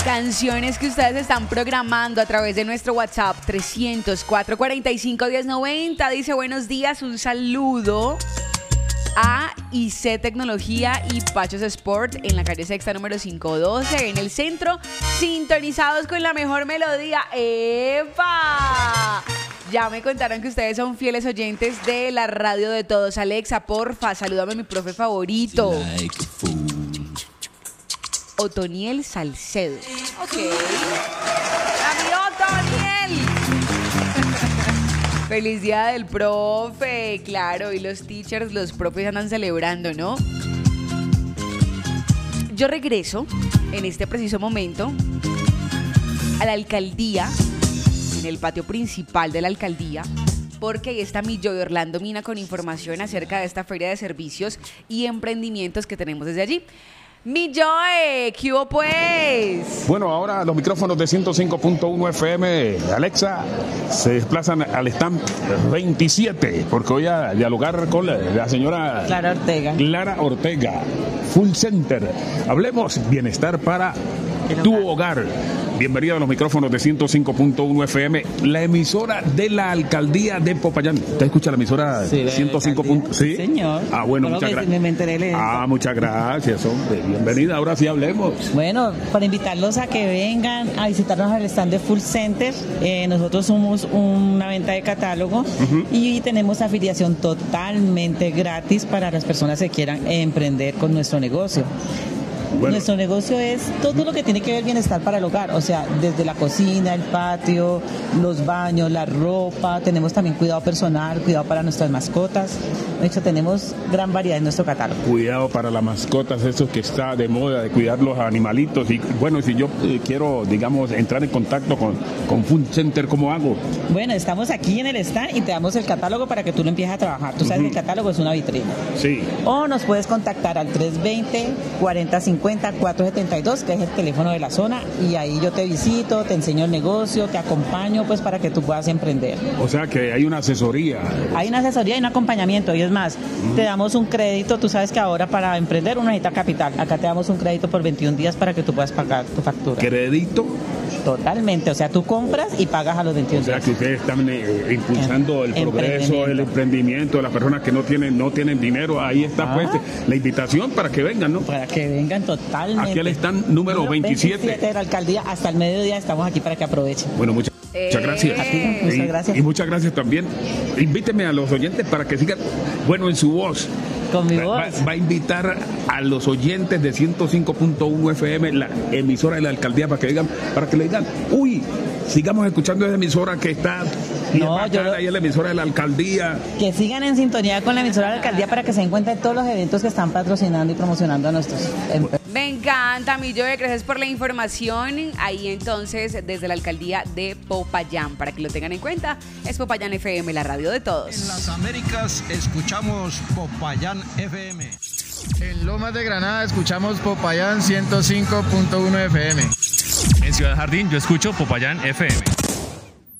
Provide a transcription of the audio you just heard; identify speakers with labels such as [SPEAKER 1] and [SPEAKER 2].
[SPEAKER 1] Canciones que ustedes están programando a través de nuestro WhatsApp 300-445-1090. Dice buenos días, un saludo a IC Tecnología y Pachos Sport en la calle Sexta número 512 en el centro, sintonizados con la mejor melodía. ¡Epa! Ya me contaron que ustedes son fieles oyentes de la radio de todos. Alexa, porfa, salúdame a mi profe favorito. Otoniel Salcedo. Ok. ¡Amigo Otoniel! Feliz día del profe. Claro, y los teachers, los profes andan celebrando, ¿no? Yo regreso en este preciso momento a la alcaldía, en el patio principal de la alcaldía, porque ahí está mi Joy Orlando Mina con información acerca de esta feria de servicios y emprendimientos que tenemos desde allí. Mi Joy, ¿qué hubo pues?
[SPEAKER 2] Bueno, ahora los micrófonos de 105.1 FM, Alexa, se desplazan al stand 27, porque voy a dialogar con la señora
[SPEAKER 3] Clara
[SPEAKER 2] Ortega, Full Center. Hablemos bienestar para tu hogar. Bienvenida a los micrófonos de 105.1 FM, la emisora de la alcaldía de Popayán. ¿Te escucha la emisora?
[SPEAKER 3] Sí,
[SPEAKER 2] 105.
[SPEAKER 3] ¿Sí? Señor.
[SPEAKER 2] Ah, bueno, muchas gracias.
[SPEAKER 3] Me enteré de eso.
[SPEAKER 2] Muchas gracias, hombre. Bienvenida, ahora sí hablemos.
[SPEAKER 3] Bueno, para invitarlos a que vengan a visitarnos al stand de Full Center. Nosotros somos una venta de catálogo y tenemos afiliación totalmente gratis para las personas que quieran emprender con nuestro negocio. Bueno. Nuestro negocio es todo lo que tiene que ver bienestar para el hogar, o sea, desde la cocina, el patio, los baños, la ropa, tenemos también cuidado personal, cuidado para nuestras mascotas. De hecho, tenemos gran variedad en nuestro catálogo.
[SPEAKER 2] Cuidado para las mascotas, eso que está de moda, de cuidar los animalitos. Y bueno, si yo quiero, digamos, entrar en contacto con Full Center, ¿cómo hago?
[SPEAKER 3] Bueno, estamos aquí en el stand y te damos el catálogo para que tú lo empieces a trabajar. Tú sabes que el catálogo es una vitrina.
[SPEAKER 2] Sí.
[SPEAKER 3] O nos puedes contactar al 320-4050-472, que es el teléfono de la zona, y ahí yo te visito, te enseño el negocio, te acompaño, pues, para que tú puedas emprender.
[SPEAKER 2] O sea que hay una asesoría.
[SPEAKER 3] Hay una asesoría y un acompañamiento, y es más, te damos un crédito. Tú sabes que ahora para emprender uno necesita capital. Acá te damos un crédito por 21 días para que tú puedas pagar tu factura.
[SPEAKER 2] ¿Crédito?
[SPEAKER 3] Totalmente, o sea, tú compras y pagas a los 21 días.
[SPEAKER 2] O sea que ustedes están impulsando el progreso, el emprendimiento de las personas que no tienen dinero. Ahí está pues la invitación para que vengan, ¿no?
[SPEAKER 3] Para que vengan totalmente.
[SPEAKER 2] Aquí están número 27
[SPEAKER 3] de la alcaldía, hasta el mediodía estamos aquí para que aprovechen.
[SPEAKER 2] Bueno, muchas gracias.
[SPEAKER 3] A ti, muchas gracias.
[SPEAKER 2] Y muchas gracias también. Invíteme a los oyentes para que sigan, bueno, en su voz.
[SPEAKER 3] Con mi voz.
[SPEAKER 2] Va a invitar a los oyentes de 105.1 FM, la emisora de la alcaldía, para que le digan, uy, sigamos escuchando esa emisora que está ahí en la emisora de la alcaldía.
[SPEAKER 3] Que sigan en sintonía con la emisora de la alcaldía para que se den cuenta de todos los eventos que están patrocinando y promocionando a nuestros
[SPEAKER 1] Me encanta, mi Joy, gracias por la información. Ahí entonces, desde la alcaldía de Popayán, para que lo tengan en cuenta, es Popayán FM, la radio de todos.
[SPEAKER 4] En las Américas escuchamos Popayán FM.
[SPEAKER 5] En Lomas de Granada escuchamos Popayán 105.1 FM.
[SPEAKER 6] En Ciudad Jardín yo escucho Popayán FM.